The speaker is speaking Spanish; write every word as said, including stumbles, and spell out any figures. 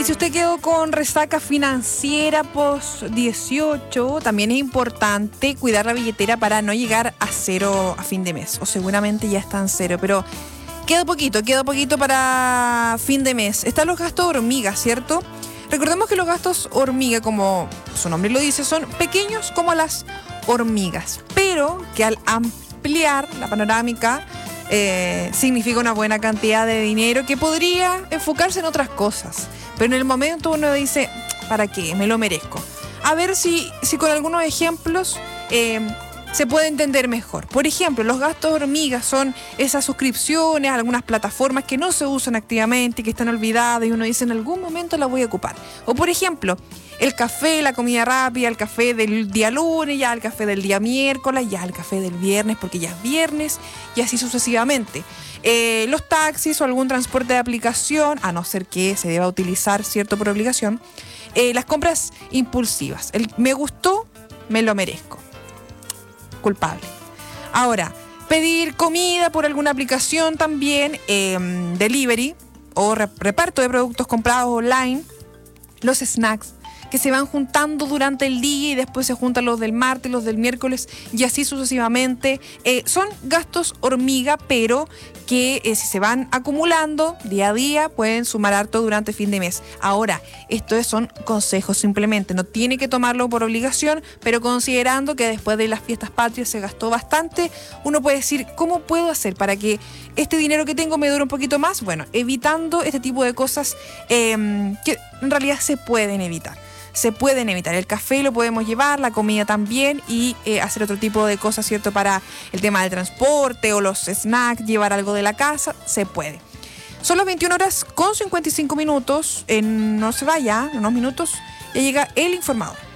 Y si usted quedó con resaca financiera post dieciocho, también es importante cuidar la billetera para no llegar a cero a fin de mes. O seguramente ya está en cero, pero queda poquito, queda poquito para fin de mes. Están los gastos hormiga, ¿cierto? Recordemos que los gastos hormiga, como su nombre lo dice, son pequeños como las hormigas, pero que al ampliar la panorámica eh, significa una buena cantidad de dinero que podría enfocarse en otras cosas. Pero en el momento uno dice, ¿para qué? Me lo merezco. A ver si, si con algunos ejemplos eh, se puede entender mejor. Por ejemplo, los gastos hormigas son esas suscripciones a algunas plataformas que no se usan activamente, que están olvidadas y uno dice, en algún momento las voy a ocupar. O por ejemplo, el café, la comida rápida, el café del día lunes, ya el café del día miércoles, ya el café del viernes porque ya es viernes y así sucesivamente. Eh, los taxis o algún transporte de aplicación, a no ser que se deba utilizar, cierto, por obligación. Eh, las compras impulsivas. El me gustó, me lo merezco. Culpable. Ahora, pedir comida por alguna aplicación también, eh, delivery o reparto de productos comprados online, los snacks que se van juntando durante el día y después se juntan los del martes, los del miércoles y así sucesivamente. Eh, son gastos hormiga, pero que eh, si se van acumulando día a día pueden sumar harto durante fin de mes. Ahora, estos son consejos simplemente, no tiene que tomarlo por obligación, pero considerando que después de las fiestas patrias se gastó bastante, uno puede decir, ¿cómo puedo hacer para que este dinero que tengo me dure un poquito más? Bueno, evitando este tipo de cosas eh, que en realidad se pueden evitar. Se pueden evitar. El café lo podemos llevar, la comida también y eh, hacer otro tipo de cosas, ¿cierto? Para el tema del transporte o los snacks, llevar algo de la casa, se puede. Son las veintiuna horas con cincuenta y cinco minutos. En, no se vaya, en unos minutos ya llega el informador.